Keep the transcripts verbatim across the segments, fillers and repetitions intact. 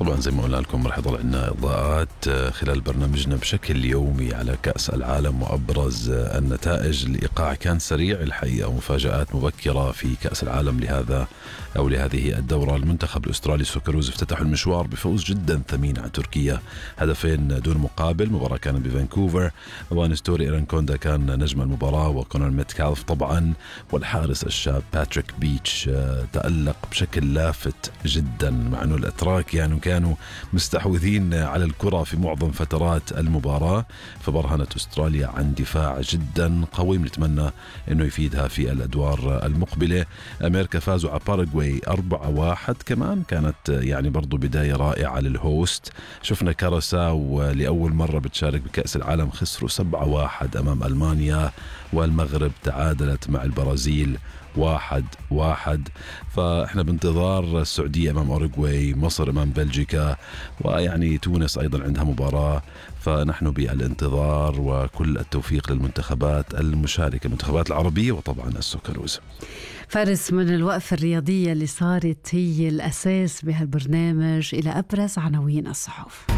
طبعا زي ما قلنا لكم رح يضل عندنا إضاءات خلال برنامجنا بشكل يومي على كأس العالم وأبرز النتائج. الإيقاع كان سريع الحقيقة ومفاجآت مبكرة في كأس العالم لهذا أو لهذه الدورة. المنتخب الأسترالي سوكروز افتتحوا المشوار بفوز جدا ثمين على تركيا، هدفين دون مقابل. مباراة كانت بفانكوفر. وانستوري إيرانكوندا كان نجم المباراة، وكونر ميتكالف طبعا، والحارس الشاب باتريك بيتش تألق بشكل لافت جدا، مع أنه الأتراك يعني كانوا مستحوذين على الكرة في معظم فترات المباراة. فبرهنت أستراليا عن دفاع جدا قوي، نتمنى أنه يفيدها في الأدوار المقبلة. أمريكا فازوا على باراغواي أربعة واحد، كمان كانت يعني برضو بداية رائعة للهوست. شفنا كاراساو لأول مرة بتشارك بكأس العالم خسروا سبعة واحد أمام ألمانيا، والمغرب تعادلت مع البرازيل واحد واحد. فإحنا بانتظار السعودية أمام أوروغواي، مصر أمام بلجيكا، ويعني تونس أيضا عندها مباراة. فنحن بالانتظار، وكل التوفيق للمنتخبات المشاركة، المنتخبات العربية وطبعا السوكروز. فارس، من الوقفة الرياضية اللي صارت هي الأساس بهالبرنامج إلى أبرز عناوين الصحف.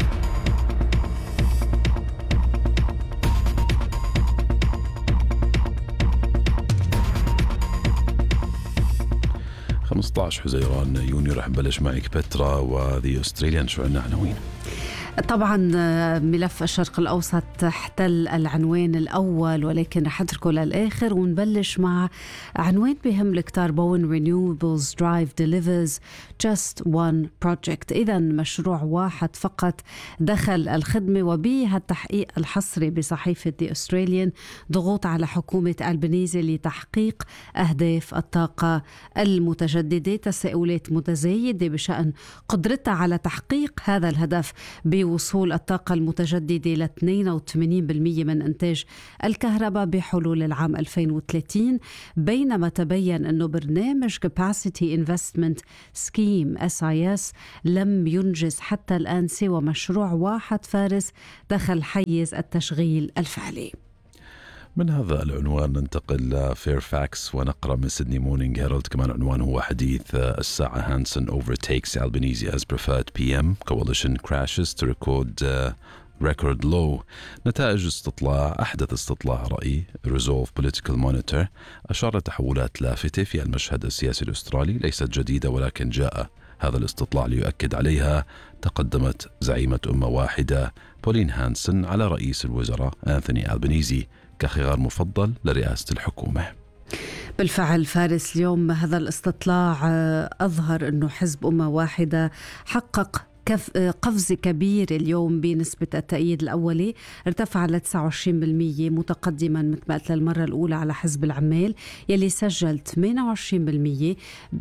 خمسة عشر حزيران يونيو رح نبلش معك بترا وذي أستراليان. شو عنا عناوين؟ طبعا ملف الشرق الأوسط احتل العنوان الأول، ولكن رح اتركه للآخر ونبلش مع عنوان بهم الكتار. Bowen Renewables Drive delivers just one project. إذا مشروع واحد فقط دخل الخدمة. وبها التحقيق الحصري بصحيفة The Australian ضغوط على حكومة ألبنيزي لتحقيق أهداف الطاقة المتجددة. تساؤلات متزايدة بشأن قدرتها على تحقيق هذا الهدف بوصول الطاقة المتجددة ل اثنين وثمانين بالمئة من إنتاج الكهرباء بحلول العام ألفين وثلاثين، بينما تبين أنه برنامج Capacity Investment Scheme إس آي إس لم ينجز حتى الآن سوى مشروع واحد فارس دخل حيز التشغيل الفعلي. من هذا العنوان ننتقل لفيرفاكس ونقرأ من سيدني مورنينج هيرالد. كمان عنوان هو حديث الساعة. هانسون overtakes Albanese as preferred بي إم. Coalition crashes to record uh, record low. نتائج استطلاع أحدث استطلاع رأي Resolve Political Monitor أشار تحولات لافتة في المشهد السياسي الأسترالي ليست جديدة، ولكن جاء هذا الاستطلاع ليؤكد عليها. تقدمت زعيمة أمة واحدة بولين هانسون على رئيس الوزراء أنثوني ألبانيزي كخيار مفضل لرئاسة الحكومة. بالفعل فارس، اليوم هذا الاستطلاع أظهر أنه حزب أمة واحدة حقق قفز كبير اليوم بنسبة التأييد الأولي، ارتفع ل تسعة وعشرين بالمئة، متقدما مثل ما قلت للمرة الأولى على حزب العمال يلي سجل ثمانية وعشرين بالمئة،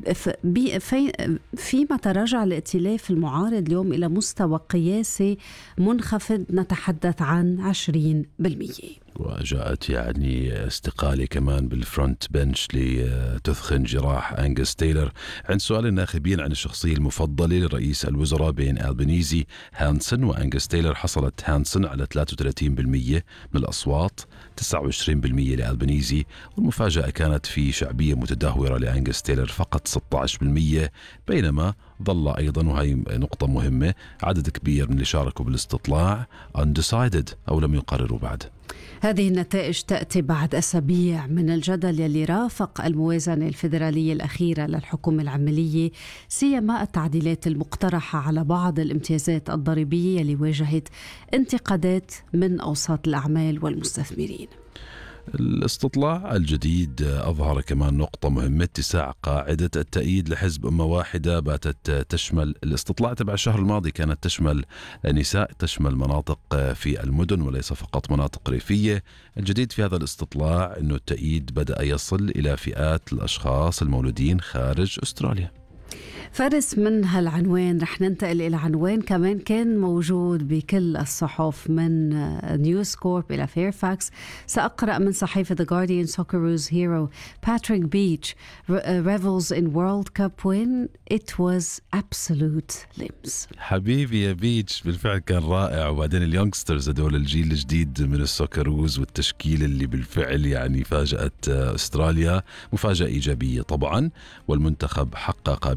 فيما تراجع الائتلاف المعارض اليوم إلى مستوى قياسي منخفض نتحدث عن عشرين بالمئة. وجاءت يعني استقالة كمان بالفرونت بنش لتثخن جراح أنجس تايلر. عند سؤال الناخبين عن الشخصية المفضلة لرئيس الوزراء بين ألبانيزي هانسون وأنجس تايلر، حصلت هانسون على ثلاثة وثلاثين بالمئة من الأصوات، تسعة وعشرين بالمئة لألبانيزي. والمفاجأة كانت في شعبية متدهورة لأنجس تايلر فقط ستة عشر بالمئة، بينما ظل أيضا، وهي نقطة مهمة، عدد كبير من اللي شاركوا بالاستطلاع undecided أو لم يقرروا بعد. هذه النتائج تأتي بعد أسابيع من الجدل يلي رافق الموازنة الفيدرالية الأخيرة للحكومة العملية، سيما التعديلات المقترحة على بعض الامتيازات الضريبية يلي واجهت انتقادات من أوساط الأعمال والمستثمرين. الاستطلاع الجديد أظهر كمان نقطة مهمة، اتساع قاعدة التأييد لحزب أمة واحدة باتت تشمل. الاستطلاع تبع الشهر الماضي كانت تشمل نساء، تشمل مناطق في المدن وليس فقط مناطق ريفية. الجديد في هذا الاستطلاع أنه التأييد بدأ يصل إلى فئات الأشخاص المولودين خارج أستراليا. فارس، من هالعنوان رح ننتقل إلى عنوان كمان كان موجود بكل الصحف من نيوز كورب إلى فيرفاكس. سأقرأ من صحيفة The Guardian. Socceroos hero Patrick Beach revels in World Cup win. It was absolute limbs. حبيبي يا بيتش، بالفعل كان رائع. وبعدين اليونغسترز هدول الجيل الجديد من السوكروز والتشكيل اللي بالفعل يعني فاجأت أستراليا مفاجأة إيجابية طبعا. والمنتخب حقق بداية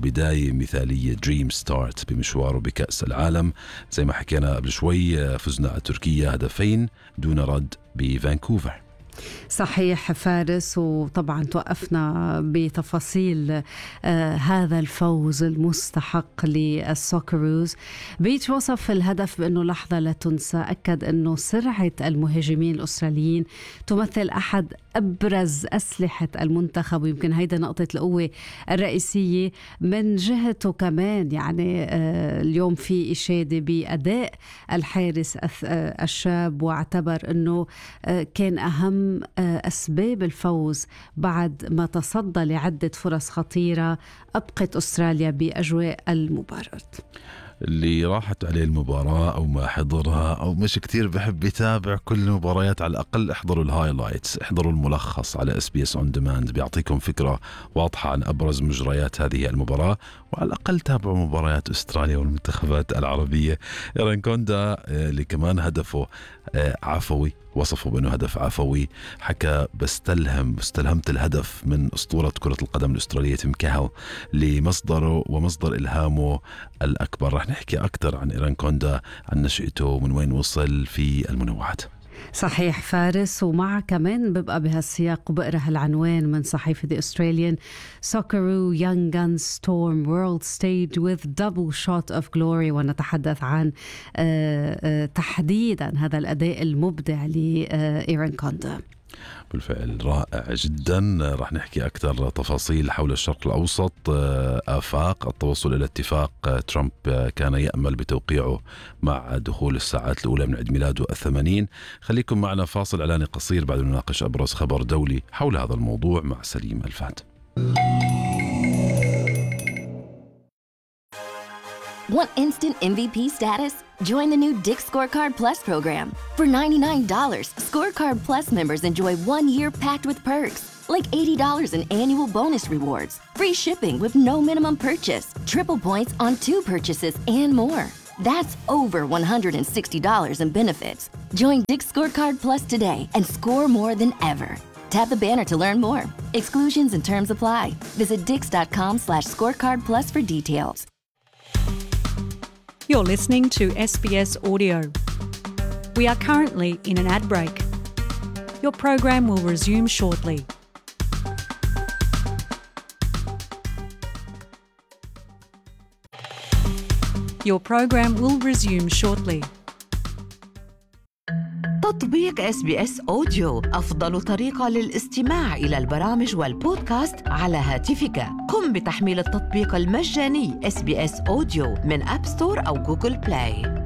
بداية مثالية دريم ستارت بمشواره بكأس العالم. زي ما حكينا قبل شوي فزنا على تركيا هدفين دون رد بفانكوفر. صحيح فارس، وطبعا توقفنا بتفاصيل آه هذا الفوز المستحق للسوكروز. بيتش وصف الهدف بأنه لحظة لا تنسى، أكد أنه سرعة المهاجمين الأستراليين تمثل أحد أبرز أسلحة المنتخب، ويمكن هيدا نقطة القوة الرئيسية من جهته كمان. يعني آه اليوم في إشادة بأداء الحارس الشاب، واعتبر أنه آه كان أهم أسباب الفوز بعد ما تصدى لعدة فرص خطيرة أبقت أستراليا بأجواء المباراة. اللي راحت عليه المباراة أو ما حضرها أو مش كتير بحب يتابع كل المباريات، على الأقل احضروا الهايلايتس، احضروا الملخص على إس بي إس On Demand، بيعطيكم فكرة واضحة عن أبرز مجريات هذه المباراة. وعلى الأقل تابعوا مباريات أستراليا والمنتخبات العربية. إيرين كوندا اللي كمان هدفه عفوي، وصفه بأنه هدف عفوي، حكى بستلهم استلهمت الهدف من أسطورة كرة القدم الأسترالية تيم كاهل لمصدره ومصدر إلهامه الأكبر. رح نحكي أكثر عن إيرين كوندا، عن نشأته ومن وين وصل في المنوعات. صحيح فارس، ومع كمان ببقى بهالسياق وبقرأ هالعنوان من صحيفة The Australian: Socceroo Young Guns Storm World Stage with Double Shot of Glory. ونتحدث عن تحديدا هذا الأداء المبدع لإيرين كوندا. بالفعل رائع جدا. راح نحكي أكثر تفاصيل حول الشرق الأوسط. آفاق التوصل إلى اتفاق ترامب كان يأمل بتوقيعه مع دخول الساعات الأولى من عيد ميلاده الثمانين. خليكم معنا فاصل إعلاني قصير بعد نناقش أبرز خبر دولي حول هذا الموضوع مع سليم الفات. Want instant M V P status? Join the new Dick's Scorecard Plus program. For ninety-nine dollars, Scorecard Plus members enjoy one year packed with perks, like eighty dollars in annual bonus rewards, free shipping with no minimum purchase, triple points on two purchases, and more. That's over one hundred sixty dollars in benefits. Join Dick's Scorecard Plus today and score more than ever. Tap the banner to learn more. Exclusions and terms apply. Visit dix.com slash scorecard plus for details. You're listening to S B S Audio. We are currently in an ad break. Your program will resume shortly. Your program will resume shortly. تطبيق إس بي إس أوديو، أفضل طريقة للاستماع إلى البرامج والبودكاست على هاتفك. قم بتحميل التطبيق المجاني إس بي إس أوديو من أب ستور أو جوجل بلاي.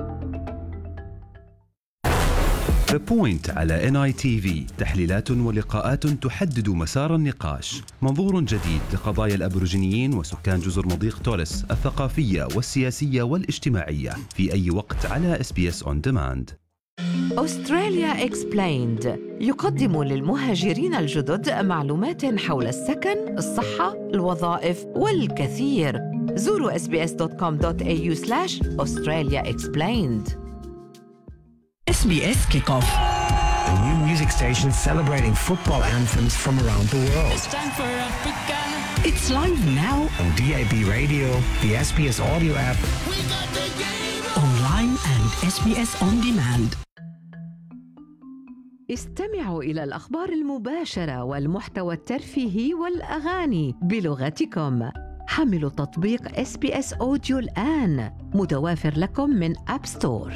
The Point على إن آي تي في، تحليلات ولقاءات تحدد مسار النقاش، منظور جديد لقضايا الأبوريجينيين وسكان جزر مضيق توريس الثقافية والسياسية والاجتماعية في أي وقت على إس بي إس On Demand. أستراليا إكسبلايند يقدم للمهاجرين الجدد معلومات حول السكن، الصحة، الوظائف والكثير. زوروا إس بي إس دوت كوم دوت إيه يو سلاش أستراليا إكسبلايند. S B S Kickoff, a new music station celebrating football anthems from around the world. It's time for Africa. It's live now on D A B Radio, the S B S Audio app, We got the game. online and S B S On Demand. استمعوا إلى الأخبار المباشرة والمحتوى الترفيهي والأغاني بلغتكم. حملوا تطبيق إس بي إس أوديو الآن، متوافر لكم من أب ستور.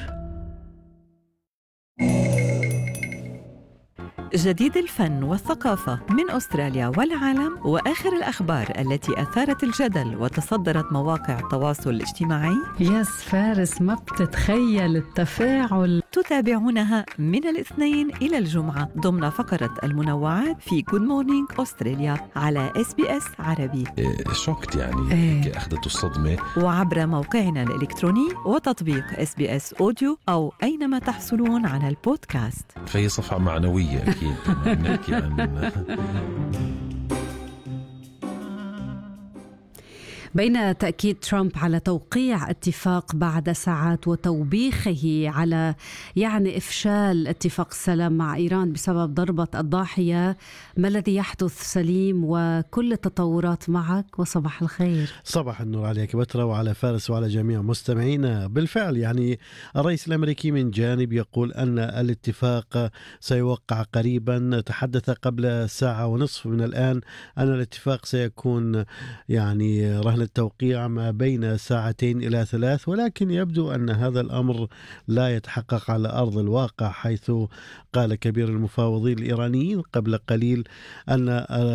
جديد الفن والثقافة من أستراليا والعالم، وآخر الأخبار التي أثارت الجدل وتصدرت مواقع التواصل الاجتماعي. يس فارس، ما بتتخيل التفاعل. تتابعونها من الاثنين إلى الجمعة ضمن فقرة المنوعات في Good Morning أستراليا على إس بي إس عربي. إيه شوكت يعني إيه. أخذته الصدمة. وعبر موقعنا الإلكتروني وتطبيق إس بي إس أوديو، أو أينما تحصلون على البودكاست. فهي صفحة معنوية أكيد. نحكي عن بين تأكيد ترامب على توقيع اتفاق بعد ساعات وتوبيخه على يعني إفشال اتفاق السلام مع إيران بسبب ضربة الضاحية، ما الذي يحدث سليم وكل التطورات معك؟ وصباح الخير. صباح النور عليك بترا وعلى فارس وعلى جميع مستمعينا. بالفعل يعني الرئيس الأمريكي من جانب يقول أن الاتفاق سيوقع قريبا، تحدث قبل ساعة ونصف من الآن أن الاتفاق سيكون يعني رهن التوقيع ما بين ساعتين إلى ثلاث، ولكن يبدو أن هذا الأمر لا يتحقق على أرض الواقع، حيث قال كبير المفاوضين الإيرانيين قبل قليل أن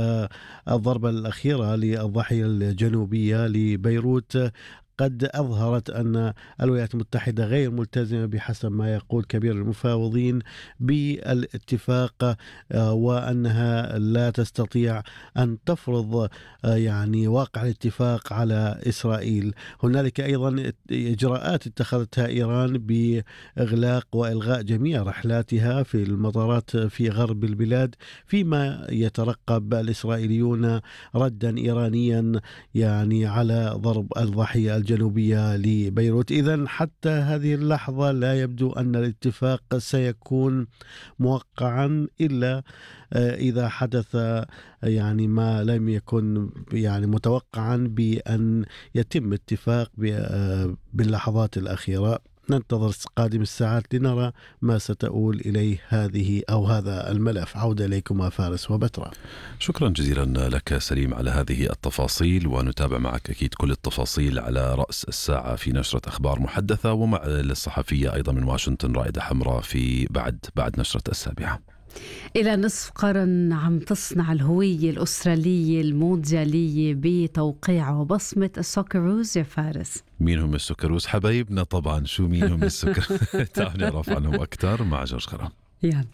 الضربة الأخيرة للضاحية الجنوبية لبيروت قد أظهرت أن الولايات المتحدة غير ملتزمة بحسب ما يقول كبير المفاوضين بالاتفاق، وأنها لا تستطيع أن تفرض يعني واقع الاتفاق على إسرائيل. هنالك أيضا إجراءات اتخذتها إيران بإغلاق وإلغاء جميع رحلاتها في المطارات في غرب البلاد، فيما يترقب الإسرائيليون ردا إيرانيا يعني على ضرب الضاحية الجنوبية لبيروت. إذن حتى هذه اللحظة لا يبدو أن الاتفاق سيكون موقعا إلا إذا حدث يعني ما لم يكن يعني متوقعا بأن يتم اتفاق باللحظات الأخيرة. ننتظر قادم الساعات لنرى ما ستؤول إليه هذه أو هذا الملف. عودة إليكم فارس وبترا. شكرا جزيلا لك سليم على هذه التفاصيل، ونتابع معك أكيد كل التفاصيل على رأس الساعة في نشرة أخبار محدثة، ومع الصحفية أيضا من واشنطن رائدة حمراء في بعد بعد نشرة السابعة. إلى نصف قرن عم تصنع الهوية الأسترالية المونديالية بتوقيع وبصمة السوكروز. يا فارس، مين هم السوكروز؟ حبايبنا طبعا. شو مين هم السوكروز؟ تعالوا نعرف عنهم أكثر مع جورج خرام. يلا.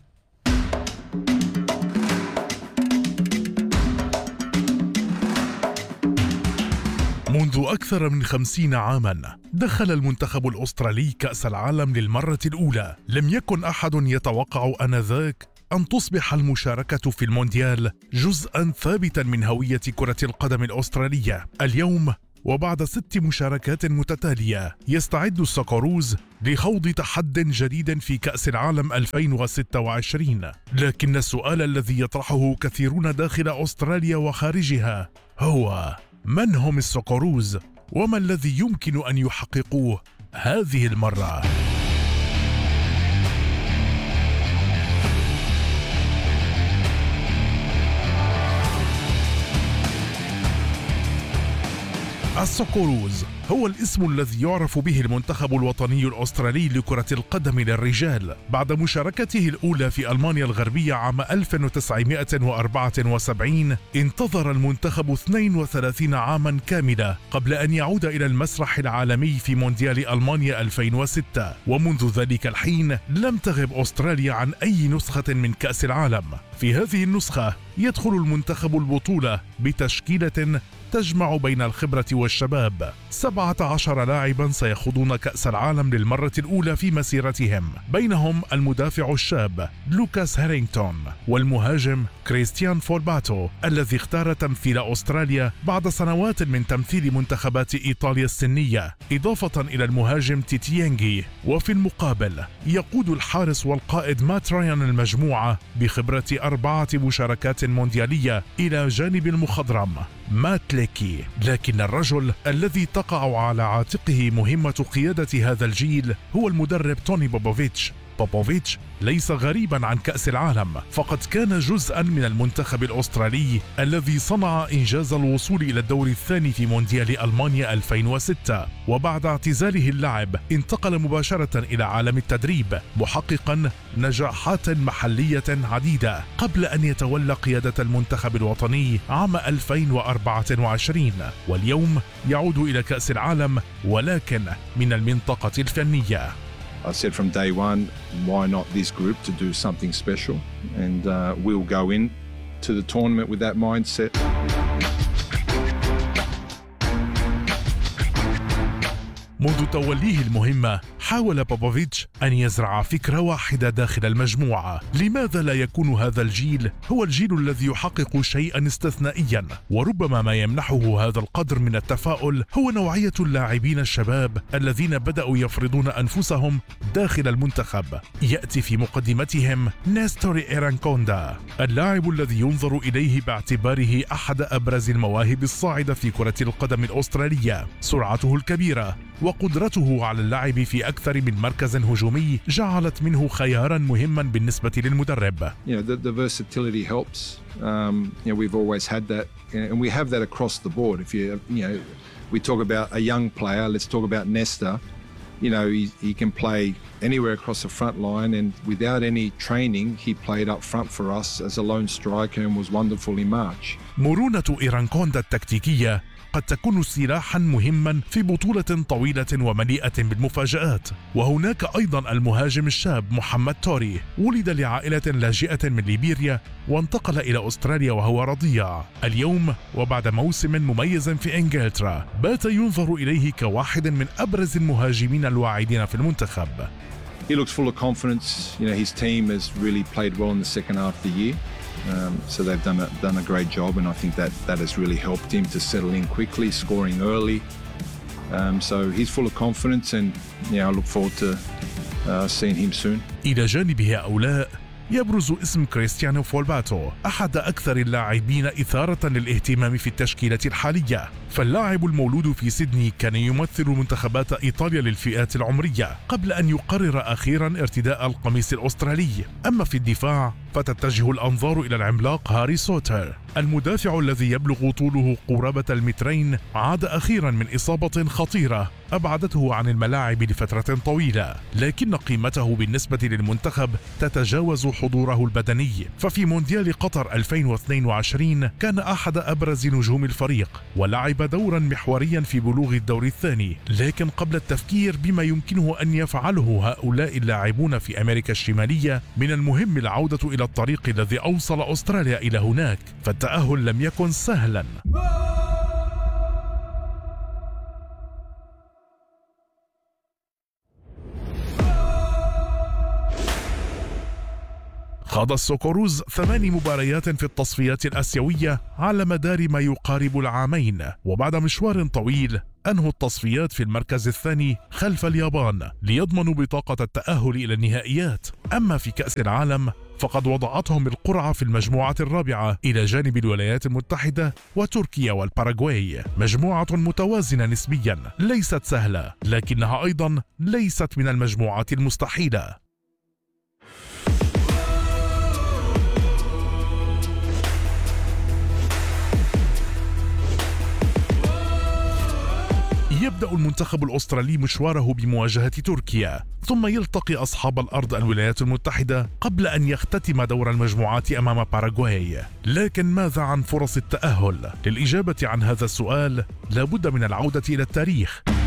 منذ أكثر من خمسين عاماً دخل المنتخب الأسترالي كأس العالم للمرة الأولى. لم يكن أحد يتوقع آنذاك أن تصبح المشاركة في المونديال جزءاً ثابتاً من هوية كرة القدم الأسترالية. اليوم وبعد ست مشاركات متتالية يستعد السوكروز لخوض تحد جديد في كأس العالم ألفين وستة وعشرين، لكن السؤال الذي يطرحه كثيرون داخل أستراليا وخارجها هو: من هم السوكروز وما الذي يمكن أن يحققوه هذه المرة؟ السوكروز هو الاسم الذي يعرف به المنتخب الوطني الأسترالي لكرة القدم للرجال بعد مشاركته الأولى في ألمانيا الغربية عام ألف وتسعمائة وأربعة وسبعين. انتظر المنتخب اثنين وثلاثين عاما كاملة قبل أن يعود إلى المسرح العالمي في مونديال ألمانيا ألفين وستة، ومنذ ذلك الحين لم تغب أستراليا عن أي نسخة من كأس العالم. في هذه النسخة يدخل المنتخب البطولة بتشكيلة تجمع بين الخبرة والشباب. سبعة عشر لاعبا سيخوضون كأس العالم للمرة الأولى في مسيرتهم، بينهم المدافع الشاب لوكاس هارينغتون والمهاجم كريستيان فورباتو الذي اختار تمثيل أستراليا بعد سنوات من تمثيل منتخبات إيطاليا السنية، إضافة إلى المهاجم تيتيانجي. وفي المقابل يقود الحارس والقائد مات رايان المجموعة بخبرة أربعة مشاركات مونديالية إلى جانب المخضرم مات ليكي. لكن الرجل الذي تقع على عاتقه مهمة قيادة هذا الجيل هو المدرب توني بوبوفيتش. بوبوفيتش ليس غريبا عن كأس العالم، فقد كان جزءا من المنتخب الأسترالي الذي صنع إنجاز الوصول إلى الدور الثاني في مونديال ألمانيا ألفين وستة، وبعد اعتزاله اللعب انتقل مباشرة إلى عالم التدريب محققا نجاحات محلية عديدة قبل أن يتولى قيادة المنتخب الوطني عام ألفين وأربعة وعشرين، واليوم يعود إلى كأس العالم ولكن من المنطقة الفنية. I said from day one, why not this group to do something special? And uh, we'll go in to the tournament with that mindset. منذ توليه المهمة حاول بوبوفيتش أن يزرع فكرة واحدة داخل المجموعة. لماذا لا يكون هذا الجيل هو الجيل الذي يحقق شيئا استثنائيا؟ وربما ما يمنحه هذا القدر من التفاؤل هو نوعية اللاعبين الشباب الذين بدأوا يفرضون أنفسهم داخل المنتخب. يأتي في مقدمتهم نيستور إيرانكوندا، اللاعب الذي ينظر إليه باعتباره أحد أبرز المواهب الصاعدة في كرة القدم الأسترالية. سرعته الكبيرة وقدرته على اللعب في أكثر من مركز هجومي جعلت منه خيارا مهما بالنسبة للمدرب. You know, the, the versatility helps. Um, you know, we've always had that, and we have that across the board. If you, you know, we talk about a young player, let's talk about Nesta. You know, he, he can play anywhere across the front line, and without any training, he played up front for us as a lone striker and was wonderful in March. مرونة إيرانكوندا التكتيكية قد تكون سلاحا مهما في بطولة طويلة ومليئة بالمفاجآت. وهناك أيضا المهاجم الشاب محمد توري، ولد لعائلة لاجئة من ليبيريا وانتقل إلى أستراليا وهو رضيع. اليوم وبعد موسم مميز في إنجلترا بات ينظر إليه كواحد من أبرز المهاجمين الواعدين في المنتخب. He looks full of confidence. You know, his team has really played well in the second half of the year. Um, so they've done a, done a great job, and I think that that has really helped him to settle in quickly, scoring early. Um, so he's full of confidence, and yeah, I look forward to uh, seeing him soon. إلى جانب هؤلاء يبرز اسم كريستيانو فولباتو، أحد أكثر اللاعبين إثارة للاهتمام في التشكيلة الحالية. فاللاعب المولود في سيدني كان يمثل منتخبات إيطاليا للفئات العمرية قبل أن يقرر أخيرا ارتداء القميص الأسترالي. أما في الدفاع فتتجه الأنظار إلى العملاق هاري سوتر، المدافع الذي يبلغ طوله قرابة المترين عاد أخيرا من إصابة خطيرة أبعدته عن الملاعب لفترة طويلة، لكن قيمته بالنسبة للمنتخب تتجاوز حضوره البدني. ففي مونديال قطر ألفين واثنين وعشرين كان أحد أبرز نجوم الفريق ولعب دورا محوريا في بلوغ الدور الثاني. لكن قبل التفكير بما يمكنه أن يفعله هؤلاء اللاعبون في أمريكا الشمالية من المهم العودة إلى الطريق الذي أوصل أستراليا إلى هناك، فالتأهل لم يكن سهلا. خاض السوكوروز ثماني مباريات في التصفيات الآسيوية على مدار ما يقارب العامين، وبعد مشوار طويل أنهوا التصفيات في المركز الثاني خلف اليابان ليضمنوا بطاقة التأهل إلى النهائيات. أما في كأس العالم فقد وضعتهم القرعة في المجموعة الرابعة إلى جانب الولايات المتحدة وتركيا والباراغواي. مجموعة متوازنة نسبيا، ليست سهلة، لكنها أيضا ليست من المجموعات المستحيلة. يبدأ المنتخب الأسترالي مشواره بمواجهة تركيا، ثم يلتقي أصحاب الأرض الولايات المتحدة قبل أن يختتم دور المجموعات أمام باراغواي. لكن ماذا عن فرص التأهل؟ للإجابة عن هذا السؤال لابد من العودة إلى التاريخ.